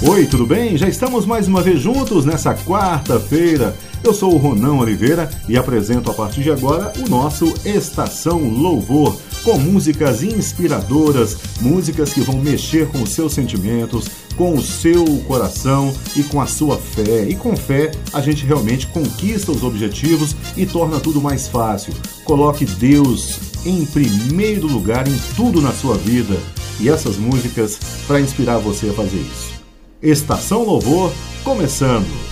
Oi, tudo bem? Já estamos mais uma vez juntos nessa quarta-feira. Eu sou o Ronan Oliveira e apresento a partir de agora o nosso Estação Louvor, com músicas inspiradoras, músicas que vão mexer com os seus sentimentos, com o seu coração e com a sua fé. E com fé a gente realmente conquista os objetivos e torna tudo mais fácil. Coloque Deus em primeiro lugar em tudo na sua vida. E essas músicas para inspirar você a fazer isso. Estação Louvor, começando!